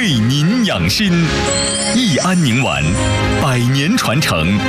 为您养心。益安宁丸，100年传承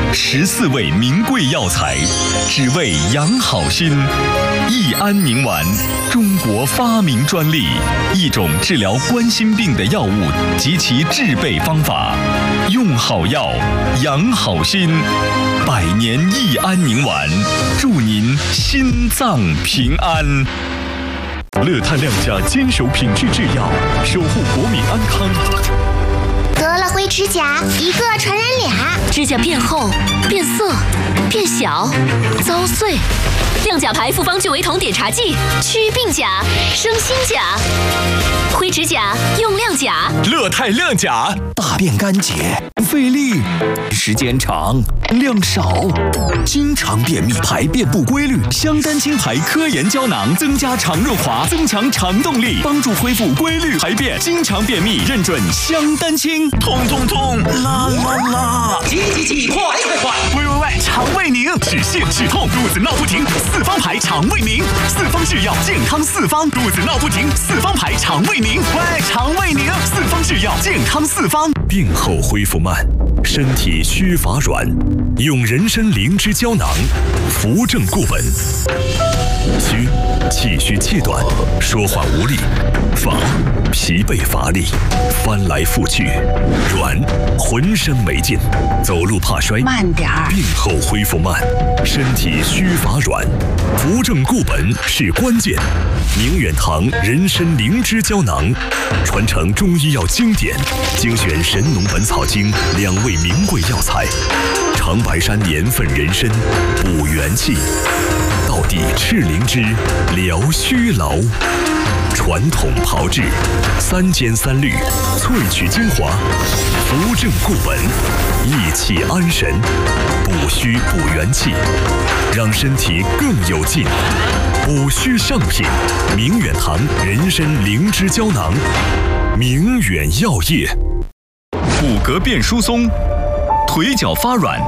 ，14味名贵药材，只为养好心。益安宁丸，中国发明专利，一种治疗冠心病的药物及其制备方法。用好药，养好心。100年益安宁丸，祝您心脏平安。乐泰亮价坚守品质制药，守护国民安康。 得了灰指甲，一个传染俩， 指甲变厚、变色、变小、遭碎。亮甲牌复方聚维酮碘茶剂，祛病甲，生新甲。灰指甲用亮甲。 乐泰亮甲， 大便干结，费力，时间长，量少，经常便秘，排便不规律。香丹清牌科研胶囊增加肠润滑，增强肠动力，帮助恢复规律排便。经常便秘，认准香丹清。 痛痛痛，啦啦啦！ 急，快！ 喂，肠胃宁，止泻止痛，肚子闹不停，4方牌肠胃宁，4方制药健康4方，肚子闹不停，4方牌肠胃宁。喂，肠胃宁，4方制药健康4方。病后恢复慢，身体虚乏软，用人参灵芝胶囊，扶正固本。虚，气虚气短，说话无力；乏，疲惫乏力，翻来覆去；软，浑身没劲，走路怕摔。 慢点儿。 病后恢复慢，身体虚乏软，扶正固本是关键。宁远堂人参灵芝胶囊，传承中医药经典，精选《神农本草经》2味名贵药材，长白山年份人参补元气，道地赤灵芝疗虚劳。传统炮制，3煎3滤，萃取精华，扶正固本，益气安神，补虚补元气，让身体更有劲。补虚上品，明远堂人参灵芝胶囊，明远药业。骨骼变疏松，腿脚发软，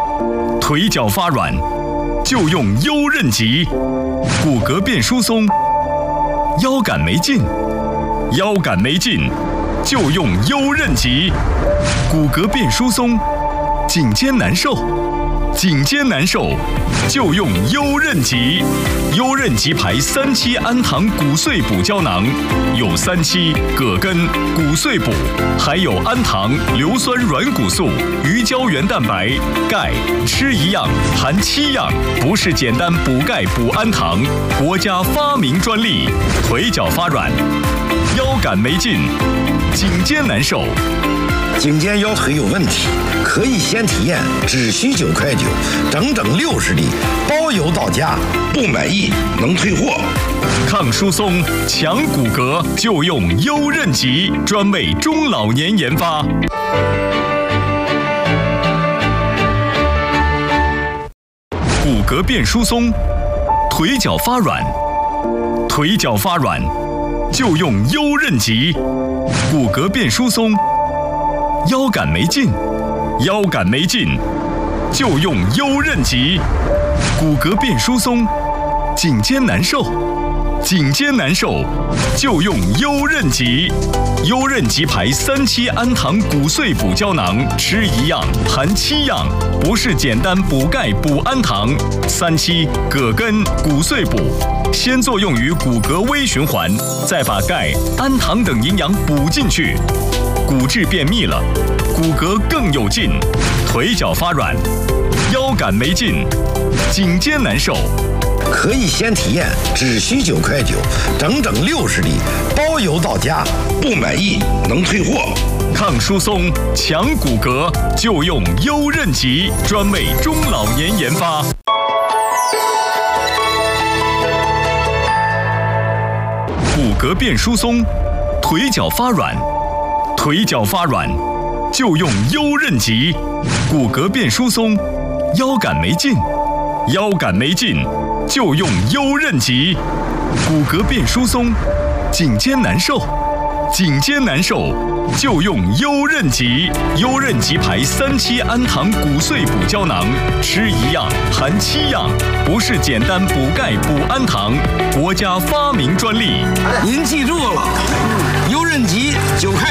就用优韧极。骨骼变疏松，腰杆没劲，就用优韧极。骨骼变疏松，颈肩难受，就用优韧极。优韧极牌3期氨糖骨碎补胶囊，有3期、葛根、骨碎补，还有氨糖、硫酸软骨素、鱼胶原蛋白、钙，吃一样含7样，不是简单补钙补氨糖，国家发明专利。腿脚发软，腰杆没劲，颈肩难受。 颈肩腰腿有问题，可以先体验，只需9块9，整整60粒，包邮到家，不满意能退货。 抗疏松、强骨骼，就用优韧极，专为中老年研发。骨骼变疏松，腿脚发软，就用优韧极。骨骼变疏松，腰杆没劲，就用优韧极。骨骼变疏松，颈肩难受，就用优韧极。优韧极牌3期氨糖骨碎补胶囊，吃一样含7样，不是简单补钙补氨糖。3期、葛根、骨碎补，先作用于骨骼微循环，再把钙、氨糖等营养补进去。骨质便秘了，骨骼更有劲，腿脚发软，腰杆没劲，颈肩难受。 可以先体验，只需9块9，整整60粒，包邮到家，不满意能退货。 抗疏松、强骨骼，就用优韧极，专为中老年研发。骨骼变疏松，腿脚发软，就用优韧极。骨骼变疏松，腰杆没劲，就用优韧极。骨骼变疏松，颈肩难受，就用优韧极。优韧极牌3期氨糖骨碎补胶囊，吃一样含7样，不是简单补钙补氨糖，国家发明专利。 您记住了，优韧极9块